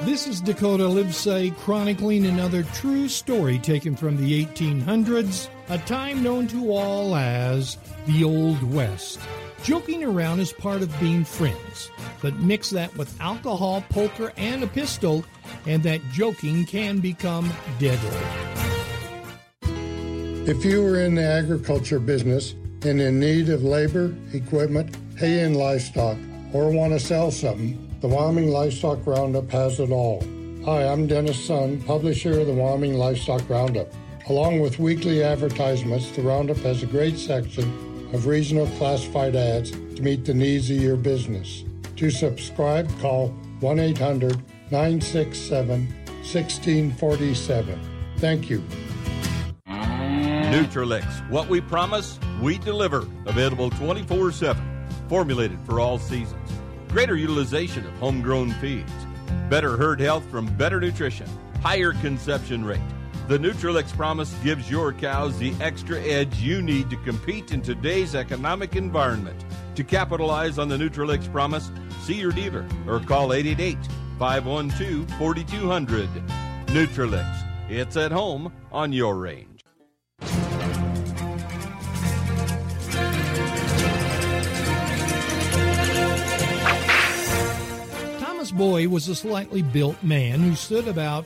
This is Dakota Livesay chronicling another true story taken from the 1800s, a time known to all as the Old West. Joking around is part of being friends, but mix that with alcohol, poker, and a pistol, and that joking can become deadly. If you are in the agriculture business and in need of labor, equipment, hay, and livestock, or want to sell something, the Wyoming Livestock Roundup has it all. Hi, I'm Dennis Sun, publisher of the Wyoming Livestock Roundup. Along with weekly advertisements, the Roundup has a great section of regional classified ads to meet the needs of your business. To subscribe, call 1-800-967-1647. Thank you. Nutrilix, what we promise, we deliver. Available 24/7. Formulated for all seasons. Greater utilization of homegrown feeds. Better herd health from better nutrition. Higher conception rate. The Nutrilix Promise gives your cows the extra edge you need to compete in today's economic environment. To capitalize on the Nutrilix Promise, see your dealer or call 888-512-4200. Nutrilix, it's at home on your range. Thomas Boy was a slightly built man who stood about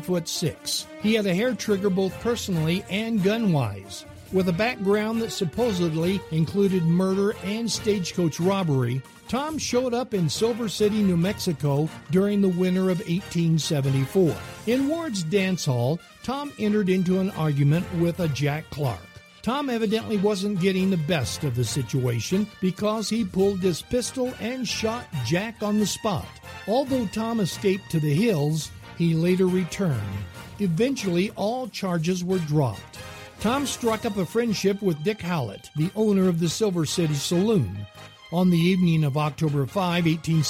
5'6". He had a hair trigger both personally and gun-wise. With a background that supposedly included murder and stagecoach robbery, Tom showed up in Silver City, New Mexico during the winter of 1874. In Ward's dance hall, Tom entered into an argument with a Jack Clark. Tom evidently wasn't getting the best of the situation because he pulled his pistol and shot Jack on the spot. Although Tom escaped to the hills, he later returned. Eventually, all charges were dropped. Tom struck up a friendship with Dick Howlett, the owner of the Silver City Saloon. On the evening of October 5,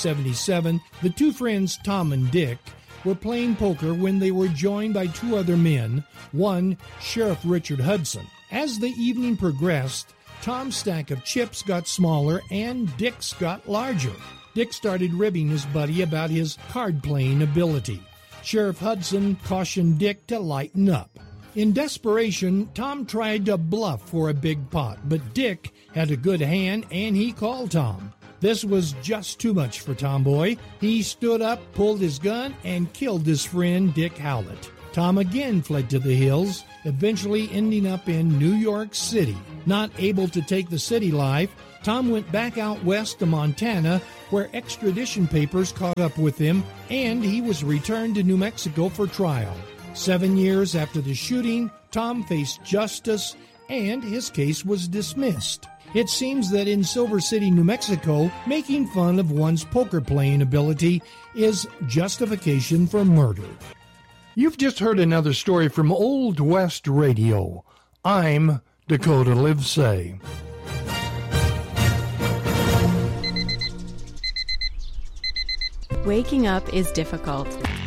1877, the two friends, Tom and Dick, were playing poker when they were joined by two other men, one, Sheriff Richard Hudson. As the evening progressed, Tom's stack of chips got smaller and Dick's got larger. Dick started ribbing his buddy about his card-playing ability. Sheriff Hudson cautioned Dick to lighten up. In desperation, Tom tried to bluff for a big pot, but Dick had a good hand and he called Tom. This was just too much for Tomboy. He stood up, pulled his gun, and killed his friend Dick Howlett. Tom again fled to the hills, eventually ending up in New York City. Not able to take the city life, Tom went back out west to Montana, where extradition papers caught up with him, and he was returned to New Mexico for trial. 7 years after the shooting, Tom faced justice, and his case was dismissed. It seems that in Silver City, New Mexico, making fun of one's poker-playing ability is justification for murder. You've just heard another story from Old West Radio. I'm Dakota Livesay. Waking up is difficult.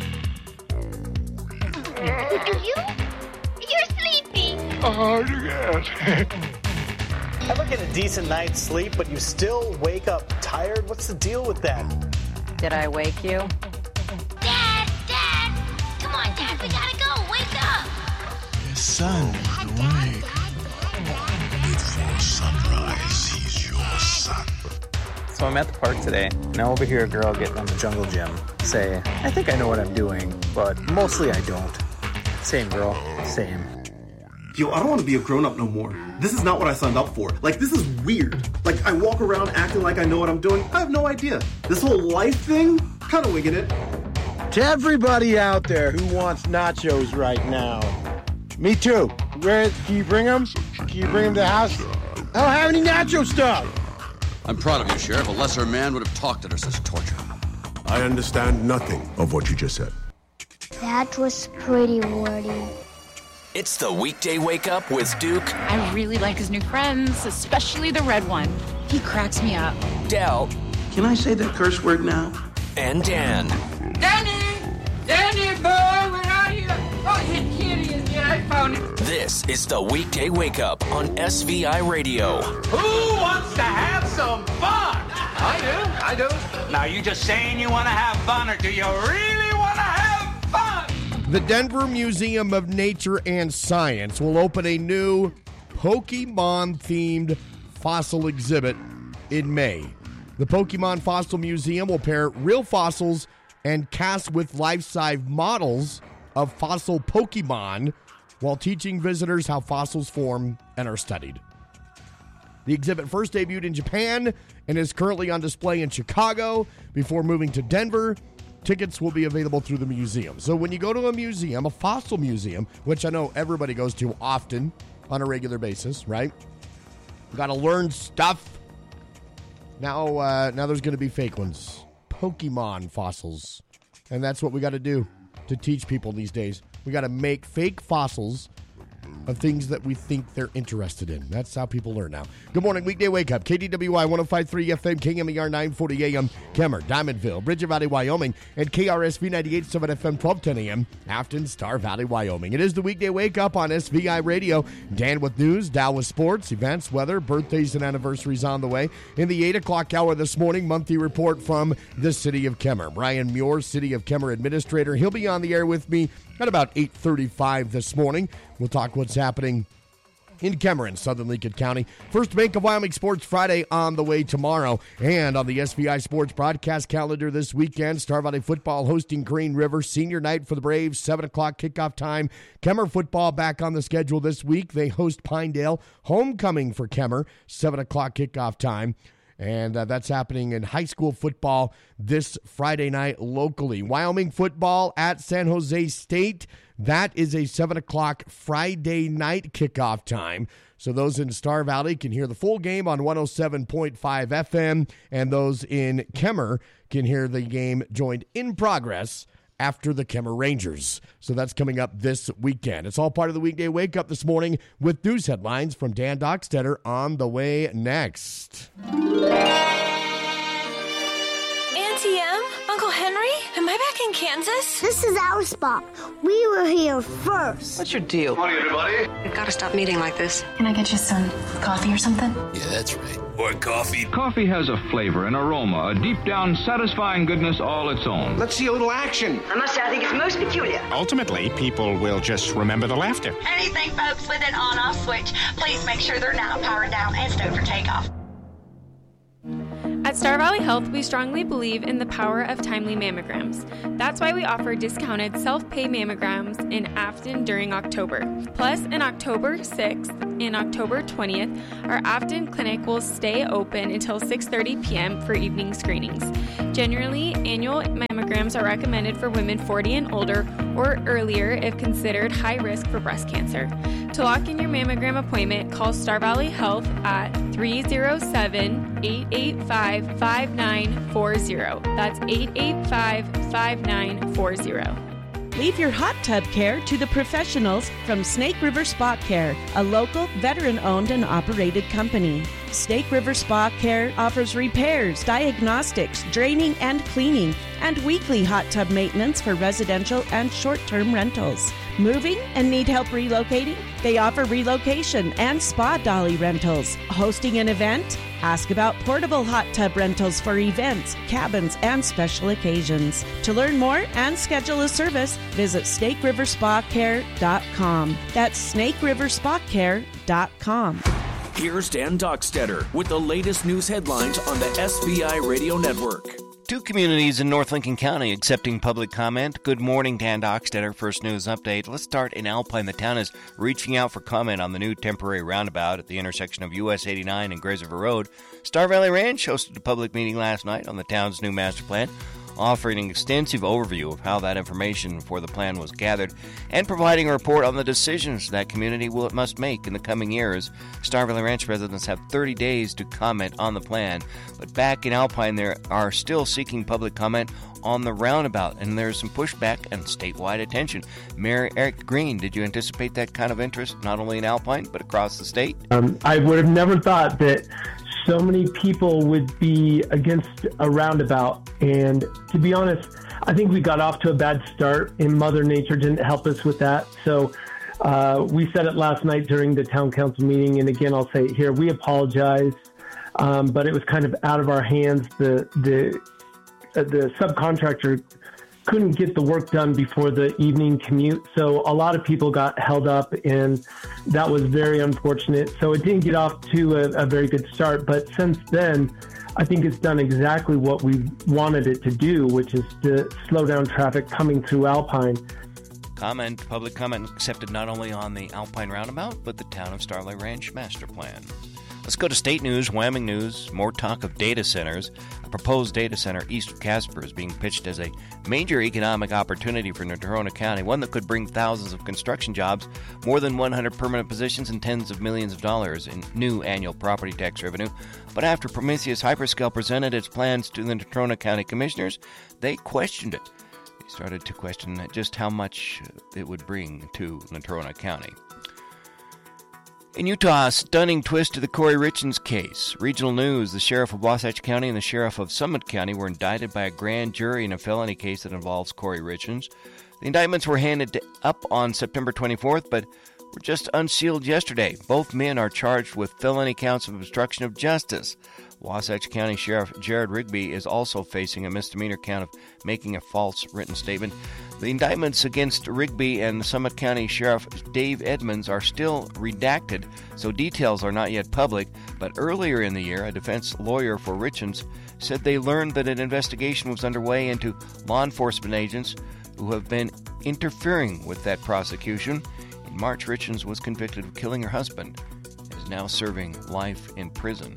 You're sleepy. Oh, yes. Ever get a decent night's sleep, but you still wake up tired? What's the deal with that? Did I wake you? Dad! Come on, Dad, we gotta go. Wake up! Your son is awake. Before sunrise, he's your son. So I'm at the park today, and I overhear a girl getting on the jungle gym say, I think I know what I'm doing, but mostly I don't. Same girl, same. Yo, I don't want to be a grown-up no more. This is not what I signed up for. Like, this is weird. Like, I walk around acting like I know what I'm doing. I have no idea. This whole life thing, kind of winging it. To everybody out there who wants nachos right now, me too. Where can you bring them? Can you bring them to the house? I don't have any nacho stuff. I'm proud of you, Sheriff. A lesser man would have talked at us as torture. I understand nothing of what you just said. That was pretty wordy. It's the weekday wake up with Duke. I really like his new friends, especially the red one. He cracks me up. Del. Can I say that curse word now? And Dan. Danny boy, where are you? Oh, here he is. Yeah, I found him. This is the weekday wake up on SVI Radio. Who wants to have some fun? I do. Now, you just saying you want to have fun, or do you really want to have The Denver Museum of Nature and Science will open a new Pokemon-themed fossil exhibit in May. The Pokemon Fossil Museum will pair real fossils and casts with life-size models of fossil Pokemon while teaching visitors how fossils form and are studied. The exhibit first debuted in Japan and is currently on display in Chicago before moving to Denver. Tickets will be available through the museum. So when you go to a museum, a fossil museum, which I know everybody goes to often on a regular basis, right? You got to learn stuff. Now there's going to be fake ones. Pokemon fossils. And that's what we got to do to teach people these days. We got to make fake fossils of things that we think they're interested in. That's how people learn now. Good morning, weekday wake up. KDWI 105.3 FM, KMER 940 AM, Kemmer, Diamondville, Bridger Valley, Wyoming, and KRSV 98.7 FM, 1210 AM, Afton, Star Valley, Wyoming. It is the weekday wake up on SVI Radio. Dan with news, Dow with sports, events, weather, birthdays, and anniversaries on the way. In the 8 o'clock hour this morning, monthly report from the city of Kemmer. Brian Muir, City of Kemmer Administrator. He'll be on the air with me at about 8:35 this morning. We'll talk what's happening in Kemmer in Southern Lincoln County. First Bank of Wyoming Sports Friday on the way tomorrow. And on the SVI Sports broadcast calendar this weekend, Star Valley football hosting Green River. Senior night for the Braves, 7 o'clock kickoff time. Kemmer football back on the schedule this week. They host Pinedale. Homecoming for Kemmer, 7 o'clock kickoff time. And that's happening in high school football this Friday night locally. Wyoming football at San Jose State. That is a 7 o'clock Friday night kickoff time. So those in Star Valley can hear the full game on 107.5 FM. And those in Kemmer can hear the game joined in progress after the Kemmer Rangers. So that's coming up this weekend. It's all part of the weekday wake up this morning with news headlines from Dan Dockstetter on the way next. Auntie Em, Uncle Henry, am I back in Kansas? This is our spot. We were here first. What's your deal? Morning, everybody. We've got to stop meeting like this. Can I get you some coffee or something? Yeah, that's right. Or coffee. Coffee has a flavor, an aroma, a deep down satisfying goodness all its own. Let's see a little action. I must say, I think it's most peculiar. Ultimately, people will just remember the laughter. Anything, folks, with an on-off switch, please make sure they're now powered down and stowed for takeoff. At Star Valley Health, we strongly believe in the power of timely mammograms. That's why we offer discounted self-pay mammograms in Afton during October. Plus, on October 6th and October 20th, our Afton clinic will stay open until 6:30 p.m. for evening screenings. Generally, annual mammograms are recommended for women 40 and older or earlier if considered high risk for breast cancer. To lock in your mammogram appointment, call Star Valley Health at 307-885-5940. That's 885-5940. Leave your hot tub care to the professionals from Snake River Spa Care, a local veteran-owned and operated company. Snake River Spa Care offers repairs, diagnostics, draining and cleaning, and weekly hot tub maintenance for residential and short-term rentals. Moving and need help relocating? They offer relocation and spa dolly rentals. Hosting an event? Ask about portable hot tub rentals for events, cabins, and special occasions. To learn more and schedule a service, visit SnakeRiverSpaCare.com. That's SnakeRiverSpaCare.com. Here's Dan Dockstetter with the latest news headlines on the SVI Radio Network. Two communities in North Lincoln County accepting public comment. Good morning, Dan Dockstetter. First news update. Let's start in Alpine. The town is reaching out for comment on the new temporary roundabout at the intersection of US 89 and Grays River Road. Star Valley Ranch hosted a public meeting last night on the town's new master plan, offering an extensive overview of how that information for the plan was gathered and providing a report on the decisions that community must make in the coming years. Star Valley Ranch residents have 30 days to comment on the plan, but back in Alpine they are still seeking public comment on the roundabout, and there's some pushback and statewide attention. Mayor Eric Green, did you anticipate that kind of interest not only in Alpine but across the state? I would have never thought that so many people would be against a roundabout. And to be honest, I think we got off to a bad start, and Mother Nature didn't help us with that. So we said it last night during the town council meeting, and again, I'll say it here, we apologize, but it was kind of out of our hands. The subcontractor couldn't get the work done before the evening commute. So a lot of people got held up, and that was very unfortunate. So it didn't get off to a very good start. But since then, I think it's done exactly what we wanted it to do, which is to slow down traffic coming through Alpine. Public comment accepted not only on the Alpine Roundabout, but the Town of Starlight Ranch Master Plan. Let's go to state news, Wyoming news, more talk of data centers. A proposed data center east of Casper is being pitched as a major economic opportunity for Natrona County, one that could bring thousands of construction jobs, more than 100 permanent positions, and tens of millions of dollars in new annual property tax revenue. But after Prometheus Hyperscale presented its plans to the Natrona County Commissioners, they questioned it. They started to question just how much it would bring to Natrona County. In Utah, a stunning twist to the Corey Richens case. Regional news, the sheriff of Wasatch County and the sheriff of Summit County were indicted by a grand jury in a felony case that involves Corey Richens. The indictments were handed up on September 24th, but were just unsealed yesterday. Both men are charged with felony counts of obstruction of justice. Wasatch County Sheriff Jared Rigby is also facing a misdemeanor count of making a false written statement. The indictments against Rigby and Summit County Sheriff Dave Edmonds are still redacted, so details are not yet public. But earlier in the year, a defense lawyer for Richens said they learned that an investigation was underway into law enforcement agents who have been interfering with that prosecution. In March, Richens was convicted of killing her husband and is now serving life in prison.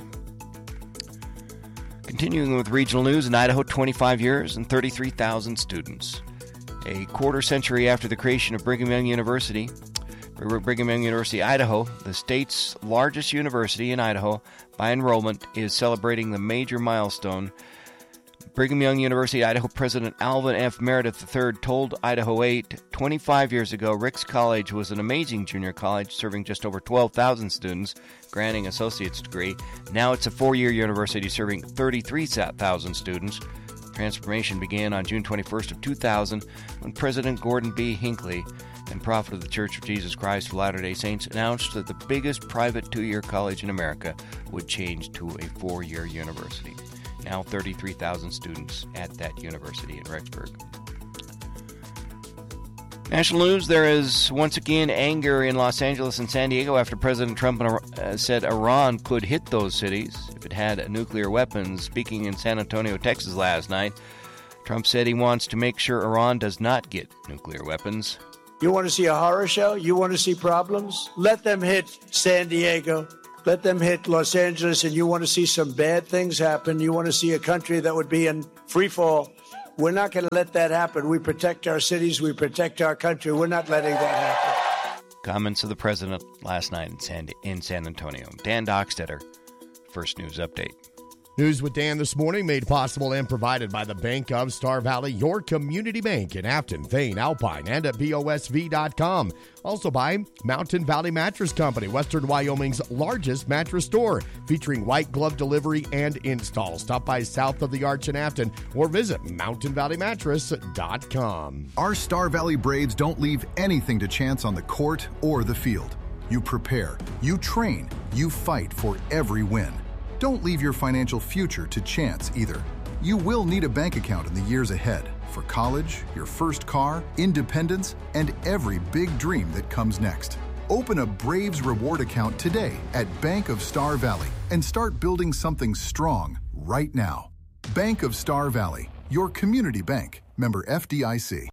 Continuing with regional news, in Idaho, 25 years and 33,000 students. A quarter century after the creation of Brigham Young University, Idaho, the state's largest university in Idaho by enrollment, is celebrating the major milestone. Brigham Young University, Idaho President Alvin F. Meredith III told Idaho 8, 25 years ago, Ricks College was an amazing junior college serving just over 12,000 students, granting associate's degree. Now it's a four-year university serving 33,000 students. Transformation began on June 21st of 2000 when President Gordon B. Hinckley and prophet of the Church of Jesus Christ of Latter-day Saints announced that the biggest private two-year college in America would change to a four-year university. Now 33,000 students at that university in Rexburg. National news, there is once again anger in Los Angeles and San Diego after President Trump said Iran could hit those cities if it had nuclear weapons. Speaking in San Antonio, Texas last night, Trump said he wants to make sure Iran does not get nuclear weapons. You want to see a horror show? You want to see problems? Let them hit San Diego. Let them hit Los Angeles, and you want to see some bad things happen. You want to see a country that would be in free fall. We're not going to let that happen. We protect our cities. We protect our country. We're not letting that happen. Comments of the president last night in San Antonio. Dan Dockstetter, First News Update. News with Dan this morning made possible and provided by the Bank of Star Valley, your community bank in Afton, Thane, Alpine, and at BOSV.com. Also by Mountain Valley Mattress Company, Western Wyoming's largest mattress store, featuring white glove delivery and install. Stop by South of the Arch in Afton or visit mountainvalleymattress.com. Our Star Valley Braves don't leave anything to chance on the court or the field. You prepare, you train, you fight for every win. Don't leave your financial future to chance either. You will need a bank account in the years ahead for college, your first car, independence, and every big dream that comes next. Open a Braves reward account today at Bank of Star Valley and start building something strong right now. Bank of Star Valley, your community bank. Member FDIC.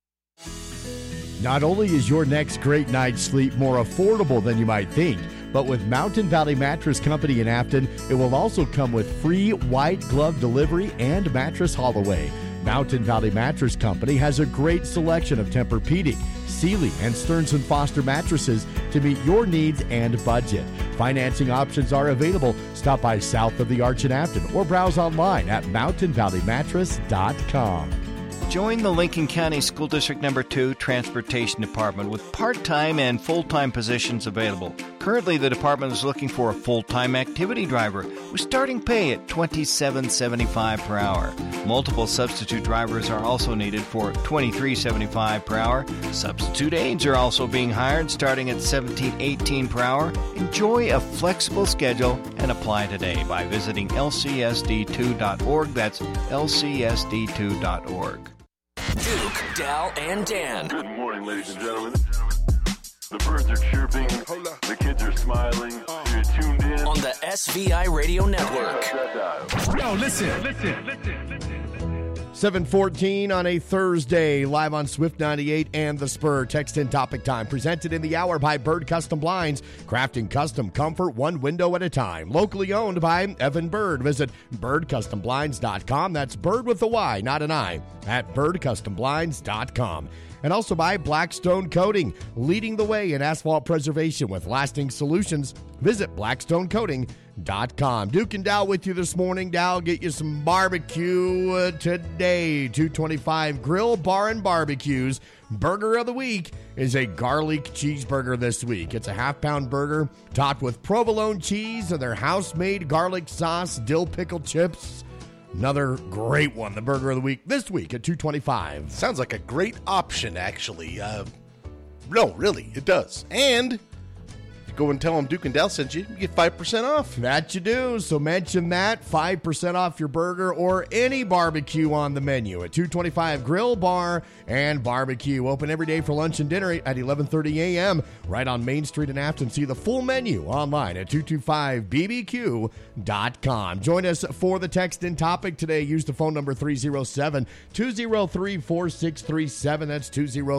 Not only is your next great night's sleep more affordable than you might think, but with Mountain Valley Mattress Company in Afton, it will also come with free white glove delivery and mattress haul away. Mountain Valley Mattress Company has a great selection of Tempur-Pedic, Sealy, and Stearns & Foster mattresses to meet your needs and budget. Financing options are available. Stop by South of the Arch in Afton or browse online at mountainvalleymattress.com. Join the Lincoln County School District No. 2 Transportation Department with part-time and full-time positions available. Currently, the department is looking for a full-time activity driver with starting pay at $27.75 per hour. Multiple substitute drivers are also needed for $23.75 per hour. Substitute aides are also being hired starting at $17.18 per hour. Enjoy a flexible schedule and apply today by visiting lcsd2.org. That's lcsd2.org. Dal and Dan. Good morning, ladies and gentlemen. The birds are chirping. The kids are smiling. You're tuned in on the SVI Radio Network. No, listen. 7:14 on a Thursday, live on Swift 98 and The Spur. Text in topic time. Presented in the hour by Bird Custom Blinds. Crafting custom comfort one window at a time. Locally owned by Evan Bird. Visit birdcustomblinds.com. That's Bird with a Y, not an I. At birdcustomblinds.com. And also by Blackstone Coating, leading the way in asphalt preservation with lasting solutions. Visit blackstonecoating.com. Duke and Dow with you this morning. Dow, get you some barbecue today. 225 Grill, Bar, and Barbecues. Burger of the week is a garlic cheeseburger this week. It's a half-pound burger topped with provolone cheese and their house-made garlic sauce, dill pickle chips. Another great one, the burger of the week this week at $2.25. Sounds like a great option, actually. No, really, it does. And if you go and tell them Duke and Dal sent you, you get 5% off. That you do. So mention that, 5% off your burger or any barbecue on the menu at 225 Grill, Bar, and Barbecue. Open every day for lunch and dinner at 11:30 a.m. right on Main Street in Afton. See the full menu online at 225bbq.com. Join us for the text in topic today. Use the phone number 307-203-4637. That's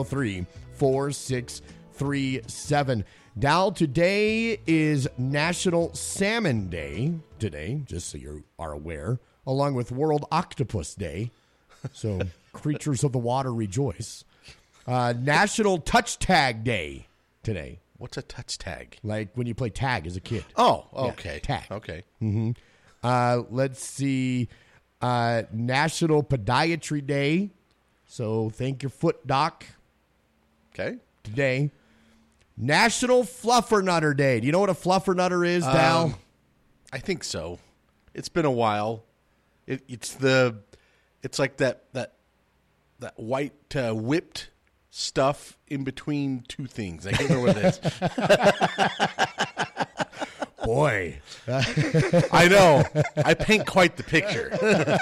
203-4637. Dal, today is National Salmon Day today, just so you are aware, along with World Octopus Day. So creatures of the water rejoice. National Touch Tag Day today. What's a touch tag? Like when you play tag as a kid. Oh, okay. Yeah, tag. Okay. Mm-hmm. Let's see. National Podiatry Day. So thank your foot doc. Okay. Today. National Fluffernutter Day. Do you know what a fluffernutter is, Dal? I think so. It's been a while. It's like that white whipped stuff in between two things. I can't remember what it is. Boy. I know. I paint quite the picture.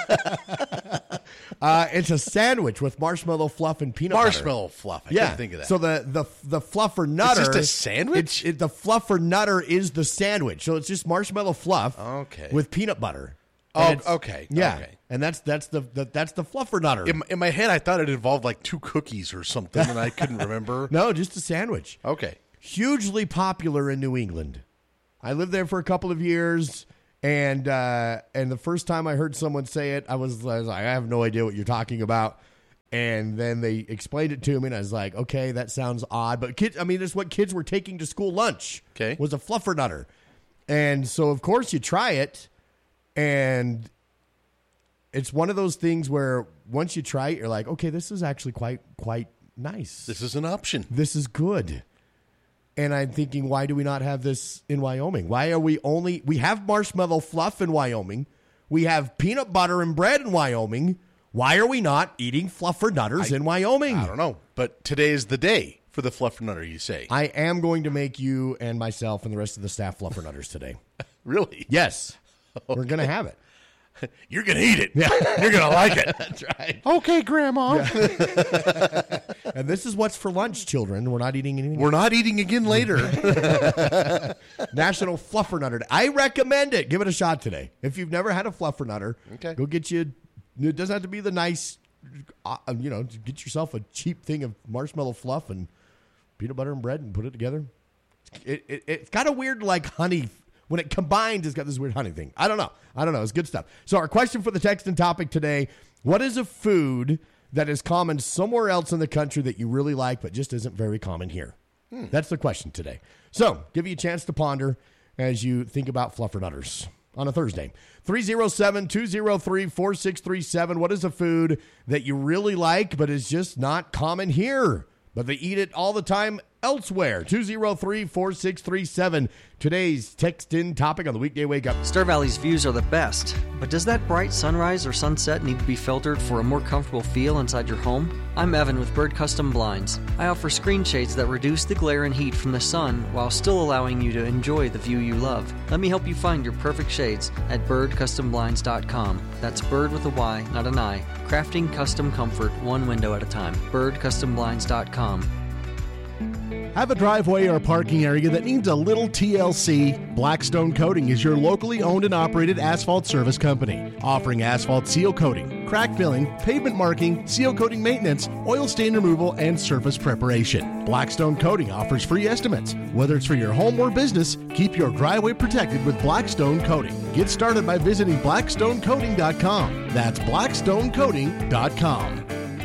It's a sandwich with marshmallow fluff and peanut butter. Marshmallow fluff. I didn't think of that. So the fluffernutter. It's just a sandwich? The fluffernutter is the sandwich. So it's just marshmallow fluff with peanut butter. Okay. Yeah. Okay. And that's the fluffernutter. In my head, I thought it involved like two cookies or something, and I couldn't remember. No, just a sandwich. Okay. Hugely popular in New England. I lived there for a couple of years, and the first time I heard someone say it, I was like, I have no idea what you're talking about. And then they explained it to me, and I was like, okay, that sounds odd. But kids, that's what kids were taking to school lunch. Okay. Was a fluffernutter. And so, of course, you try it, and it's one of those things where once you try it, you're like, okay, this is actually quite nice. This is an option. This is good. And I'm thinking, why do we not have this in Wyoming? Why are we have marshmallow fluff in Wyoming. We have peanut butter and bread in Wyoming. Why are we not eating fluffernutters in Wyoming? I don't know. But today is the day for the fluffernutter, you say. I am going to make you and myself and the rest of the staff fluffernutters today. Really? Yes. Okay. We're going to have it. You're going to eat it. Yeah. You're going to like it. That's right. Okay, Grandma. Yeah. And this is what's for lunch, children. We're not eating anything. We're not eating again later. National Fluffernutter. I recommend it. Give it a shot today. If you've never had a fluffernutter, go get you. It doesn't have to be the nice, get yourself a cheap thing of marshmallow fluff and peanut butter and bread and put it together. It's got a weird honey. When it combines, it's got this weird honey thing. I don't know. It's good stuff. So our question for the text and topic today, what is a food that is common somewhere else in the country that you really like but just isn't very common here? That's the question today. So give you a chance to ponder as you think about fluffernutters on a Thursday. 307-203-4637. What is a food that you really like but is just not common here? But they eat it all the time elsewhere. 203-4637. Today's text-in topic on the weekday wake-up. Star Valley's views are the best, but does that bright sunrise or sunset need to be filtered for a more comfortable feel inside your home? I'm Evan with Bird Custom Blinds. I offer screen shades that reduce the glare and heat from the sun while still allowing you to enjoy the view you love. Let me help you find your perfect shades at birdcustomblinds.com. That's bird with a Y, not an I. Crafting custom comfort one window at a time. birdcustomblinds.com. Have a driveway or parking area that needs a little TLC? Blackstone Coating is your locally owned and operated asphalt service company, offering asphalt seal coating, crack filling, pavement marking, seal coating maintenance, oil stain removal, and surface preparation. Blackstone Coating offers free estimates. Whether it's for your home or business, keep your driveway protected with Blackstone Coating. Get started by visiting blackstonecoating.com. That's blackstonecoating.com.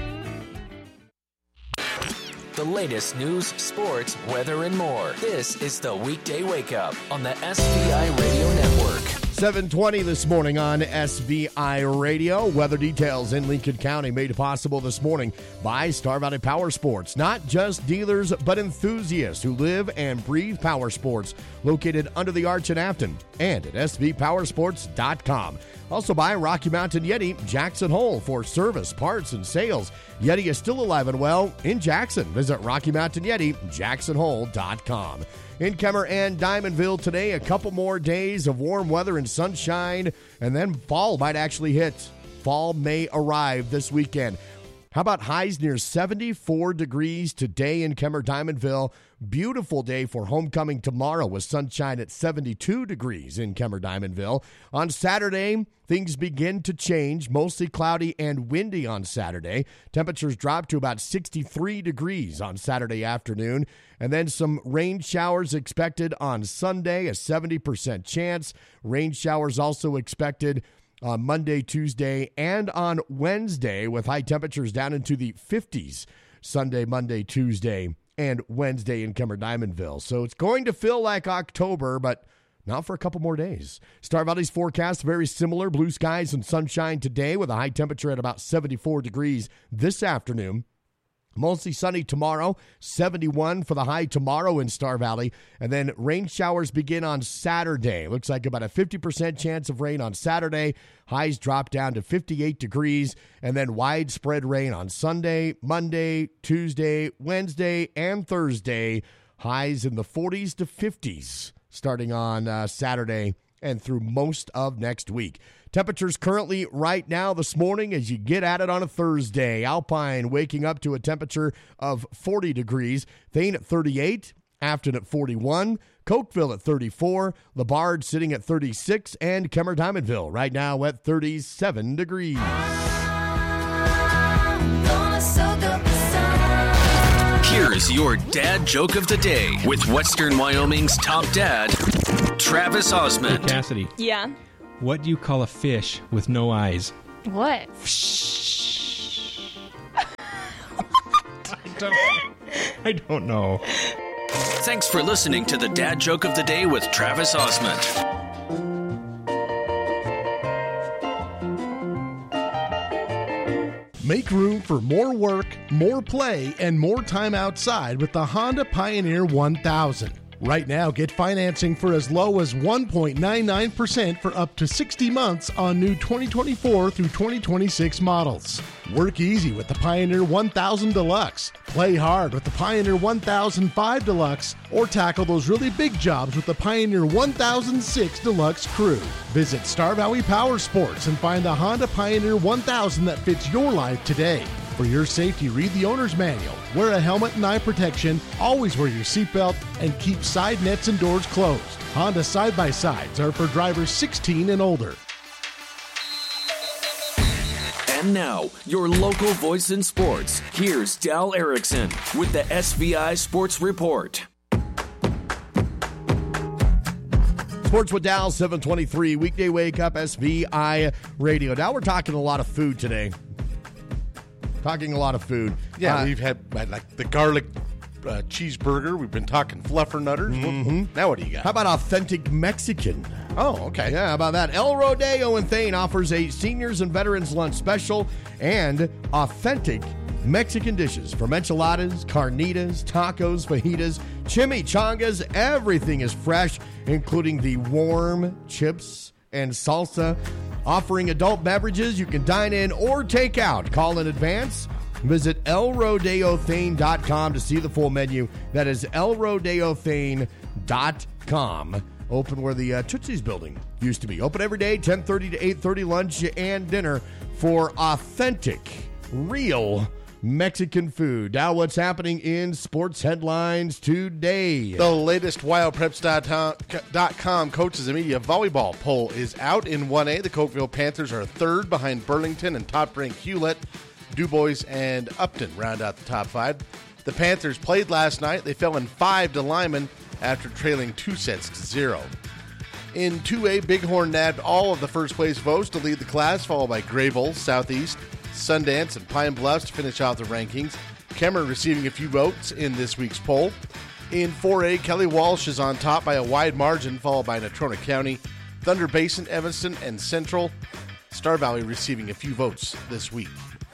The latest news, sports, weather, and more. This is the Weekday Wake Up on the SBI Radio Network. 7:20 this morning on SBI Radio. Weather details in Lincoln County made possible this morning by Star Valley Power Sports. Not just dealers, but enthusiasts who live and breathe power sports. Located under the arch in Afton and at svpowersports.com. Also by Rocky Mountain Yeti, Jackson Hole for service, parts, and sales. Yeti is still alive and well in Jackson. Visit Rocky Mountain Yeti, jacksonhole.com. In Kemmer and Diamondville today, a couple more days of warm weather and sunshine, and then fall might actually hit. Fall may arrive this weekend. How about highs near 74 degrees today in Kemmer, Diamondville? Beautiful day for homecoming tomorrow with sunshine at 72 degrees in Kemmer, Diamondville. On Saturday, things begin to change, mostly cloudy and windy on Saturday. Temperatures drop to about 63 degrees on Saturday afternoon. And then some rain showers expected on Sunday, a 70% chance. Rain showers also expected on Monday, Tuesday, and on Wednesday with high temperatures down into the 50s Sunday, Monday, Tuesday, and Wednesday in Kemmer, Diamondville. So it's going to feel like October, but not for a couple more days. Star Valley's forecast very similar. Blue skies and sunshine today with a high temperature at about 74 degrees this afternoon. Mostly sunny tomorrow, 71 for the high tomorrow in Star Valley. And then rain showers begin on Saturday. Looks like about a 50% chance of rain on Saturday. Highs drop down to 58 degrees. And then widespread rain on Sunday, Monday, Tuesday, Wednesday, and Thursday. Highs in the 40s to 50s starting on Saturday and through most of next week. Temperatures currently right now this morning as you get at it on a Thursday. Alpine waking up to a temperature of 40 degrees. Thane at 38. Afton at 41. Cokeville at 34. LaBarge sitting at 36. And Kemmer Diamondville right now at 37 degrees. Here's your dad joke of the day with Western Wyoming's top dad, Travis Osmond. Cassidy. Yeah. What do you call a fish with no eyes? What? I don't know. Thanks for listening to the dad joke of the day with Travis Osmond. Make room for more work, more play, and more time outside with the Honda Pioneer 1000. Right now, get financing for as low as 1.99% for up to 60 months on new 2024 through 2026 models. Work easy with the Pioneer 1000 Deluxe. Play hard with the Pioneer 1005 Deluxe, or tackle those really big jobs with the Pioneer 1006 Deluxe Crew. Visit Star Valley Power Sports and find the Honda Pioneer 1000 that fits your life today. For your safety, read the owner's manual. Wear a helmet and eye protection, always wear your seatbelt, and keep side nets and doors closed. Honda side-by-sides are for drivers 16 and older. And now, your local voice in sports. Here's Dal Erickson with the SVI Sports Report. Sports with Dal, 723, weekday wake up, SVI Radio. Now we're talking a lot of food today. Talking a lot of food. Yeah, we've had like the garlic cheeseburger. We've been talking fluffernutters. Mm-hmm. Now what do you got? How about authentic Mexican? Oh, okay. Yeah, how about that? El Rodeo in Thane offers a seniors and veterans lunch special and authentic Mexican dishes from enchiladas, carnitas, tacos, fajitas, chimichangas. Everything is fresh, including the warm chips and salsa. Offering adult beverages, you can dine in or take out. Call in advance. Visit elrodeothane.com to see the full menu. That is elrodeothane.com. Open where the Tootsie's building used to be. Open every day, 10:30 to 8:30, lunch and dinner for authentic, real Mexican food. Now what's happening in sports headlines today? The latest WildPreps.com coaches and media volleyball poll is out in 1A. The Cokeville Panthers are third behind Burlington and top-ranked Hewlett. DuBois and Upton round out the top 5. The Panthers played last night. They fell in 5 to Lyman after trailing 2-0. In 2A, Bighorn nabbed all of the first-place votes to lead the class, followed by Grayville, Southeast, Sundance, and Pine Bluffs to finish out the rankings. Kemmer receiving a few votes in this week's poll. In 4A, Kelly Walsh is on top by a wide margin, followed by Natrona County, Thunder Basin, Evanston, and Central. Star Valley receiving a few votes this week.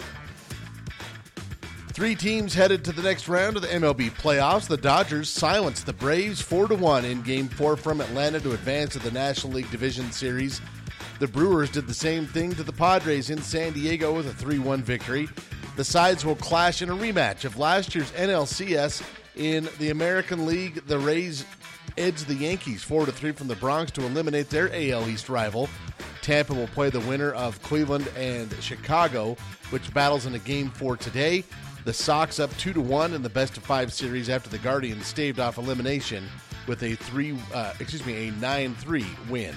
3 teams headed to the next round of the MLB playoffs. The Dodgers silenced the Braves 4-1 in Game 4 from Atlanta to advance to the National League Division Series. The Brewers did the same thing to the Padres in San Diego with a 3-1 victory. The sides will clash in a rematch of last year's NLCS. In the American League, the Rays edged the Yankees 4-3 from the Bronx to eliminate their AL East rival. Tampa will play the winner of Cleveland and Chicago, which battles in a Game 4 today. The Sox up 2-1 in the best-of-5 series after the Guardians staved off elimination with a 9-3 win.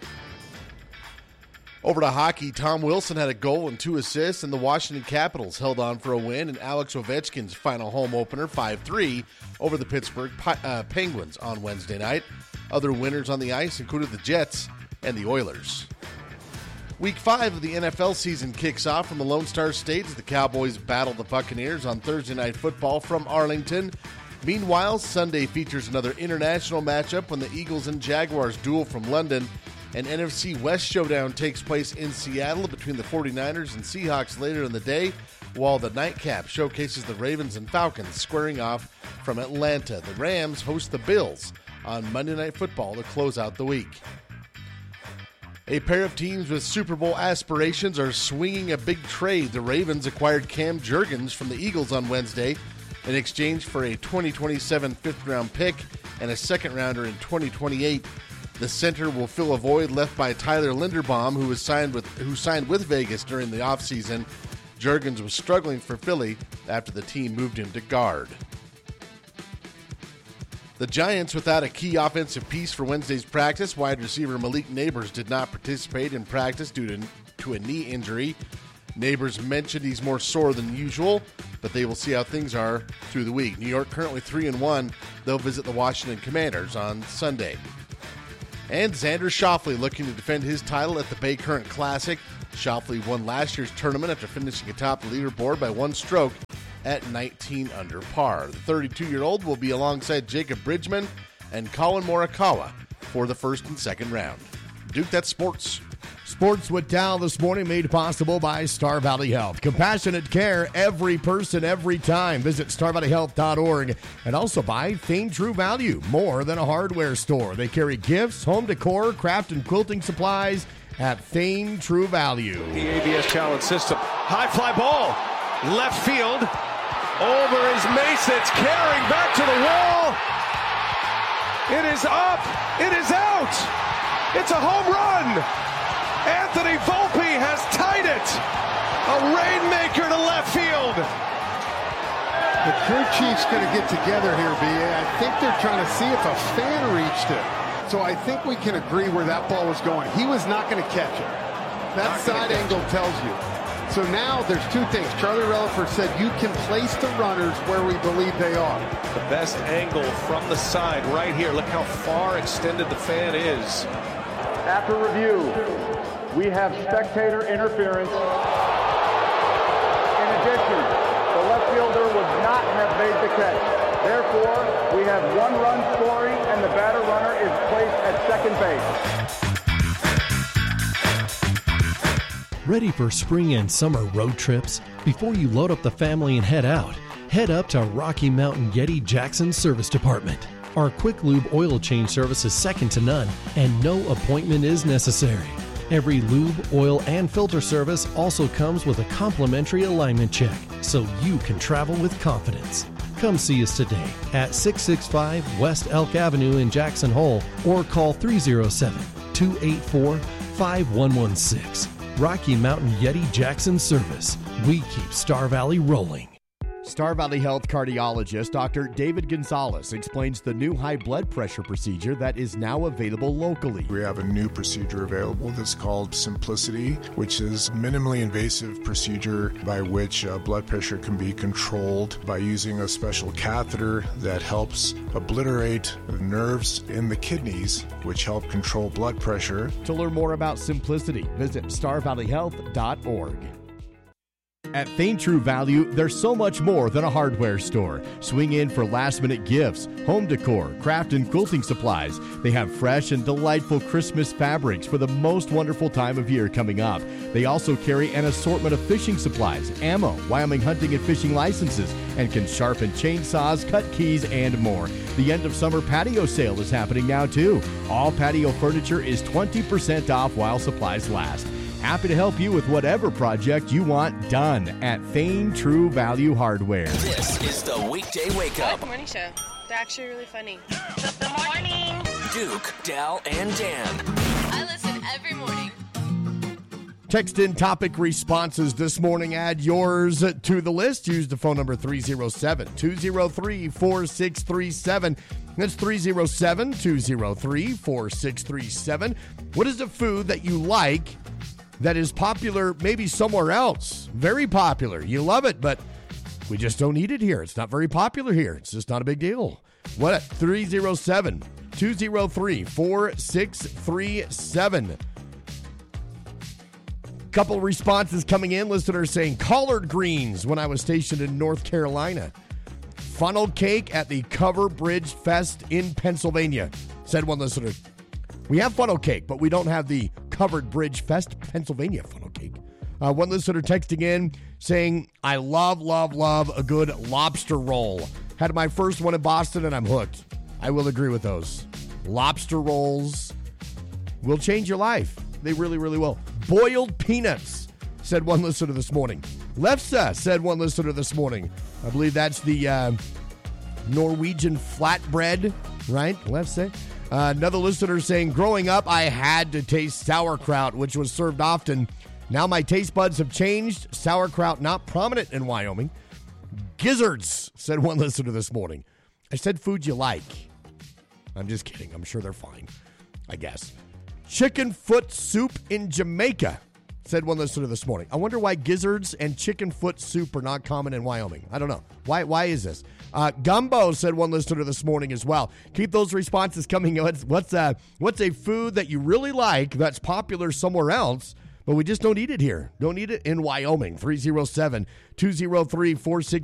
Over to hockey, Tom Wilson had a goal and 2 assists, and the Washington Capitals held on for a win in Alex Ovechkin's final home opener, 5-3, over the Pittsburgh Penguins on Wednesday night. Other winners on the ice included the Jets and the Oilers. Week 5 of the NFL season kicks off from the Lone Star State as the Cowboys battle the Buccaneers on Thursday Night Football from Arlington. Meanwhile, Sunday features another international matchup when the Eagles and Jaguars duel from London. An NFC West showdown takes place in Seattle between the 49ers and Seahawks later in the day, while the nightcap showcases the Ravens and Falcons squaring off from Atlanta. The Rams host the Bills on Monday Night Football to close out the week. A pair of teams with Super Bowl aspirations are swinging a big trade. The Ravens acquired Cam Jurgens from the Eagles on Wednesday in exchange for a 2027 fifth-round pick and a second-rounder in 2028. The center will fill a void left by Tyler Linderbaum, who signed with Vegas during the offseason. Jurgens was struggling for Philly after the team moved him to guard. The Giants without a key offensive piece for Wednesday's practice. Wide receiver Malik Neighbors did not participate in practice due to a knee injury. Neighbors mentioned he's more sore than usual, but they will see how things are through the week. New York currently 3-1. They'll visit the Washington Commanders on Sunday. And Xander Schauffele looking to defend his title at the Bay Current Classic. Schauffele won last year's tournament after finishing atop the leaderboard by 1 stroke at 19 under par. The 32-year-old will be alongside Jacob Bridgman and Colin Morikawa for the first and second round. Duke, that's sports. Sports with Dow this morning made possible by Star Valley Health. Compassionate care, every person, every time. Visit StarValleyHealth.org. And also by Thane True Value, more than a hardware store. They carry gifts, home decor, craft and quilting supplies at Thane True Value. The ABS Challenge System. High fly ball. Left field. Over is Mason. It's carrying back to the wall. It is up. It is out. It's a home run. Anthony Volpe has tied it. A rainmaker to left field. The crew chief's going to get together here, B.A. I think they're trying to see if a fan reached it. So I think we can agree where that ball was going. He was not going to catch it. That side angle tells you. So now there's 2 things. Charlie Relaford said you can place the runners where we believe they are. The best angle from the side right here. Look how far extended the fan is. After review, we have spectator interference. In addition, the left fielder would not have made the catch. Therefore, we have 1 run scoring, and the batter runner is placed at second base. Ready for spring and summer road trips? Before you load up the family and head out, head up to Rocky Mountain Yeti Jackson Service Department. Our quick lube oil change service is second to none, and no appointment is necessary. Every lube, oil, and filter service also comes with a complimentary alignment check, so you can travel with confidence. Come see us today at 665 West Elk Avenue in Jackson Hole or call 307-284-5116. Rocky Mountain Yeti Jackson Service. We keep Star Valley rolling. Star Valley Health cardiologist Dr. David Gonzalez explains the new high blood pressure procedure that is now available locally. We have a new procedure available that's called Symplicity, which is a minimally invasive procedure by which blood pressure can be controlled by using a special catheter that helps obliterate nerves in the kidneys, which help control blood pressure. To learn more about Symplicity, visit starvalleyhealth.org. At Thane True Value, there's so much more than a hardware store. Swing in for last-minute gifts, home decor, craft and quilting supplies. They have fresh and delightful Christmas fabrics for the most wonderful time of year coming up. They also carry an assortment of fishing supplies, ammo, Wyoming hunting and fishing licenses, and can sharpen chainsaws, cut keys, and more. The end of summer patio sale is happening now, too. All patio furniture is 20% off while supplies last. Happy to help you with whatever project you want done at Thane True Value Hardware. This is the Weekday Wake Up. Good morning show. They're actually really funny. Good morning. Duke, Dal, and Dan. I listen every morning. Text in topic responses this morning. Add yours to the list. Use the phone number 307-203-4637. That's 307-203-4637. What is the food that you like that is popular maybe somewhere else? Very popular. You love it, but we just don't eat it here. It's not very popular here. It's just not a big deal. What at 307-203-4637. Couple responses coming in. Listeners saying collard greens when I was stationed in North Carolina. Funnel cake at the Cover Bridge Fest in Pennsylvania, said one listener. We have funnel cake, but we don't have the Covered Bridge Fest Pennsylvania funnel cake. One listener texting in saying, I love a good lobster roll. Had my first one in Boston and I'm hooked. I will agree with those. Lobster rolls will change your life. They really, really will. Boiled peanuts, said one listener this morning. Lefse, said one listener this morning. I believe that's the Norwegian flatbread, right? Lefse. Another listener saying, growing up, I had to taste sauerkraut, which was served often. Now my taste buds have changed. Sauerkraut not prominent in Wyoming. Gizzards, said one listener this morning. I said food you like. I'm just kidding. I'm sure they're fine, I guess. Chicken foot soup in Jamaica, said one listener this morning. I wonder why gizzards and chicken foot soup are not common in Wyoming. I don't know. Why is this? Gumbo, said one listener this morning as well. Keep those responses coming. What's a food that you really like that's popular somewhere else, but we just don't eat it here? Don't eat it in Wyoming. 307-203-4637.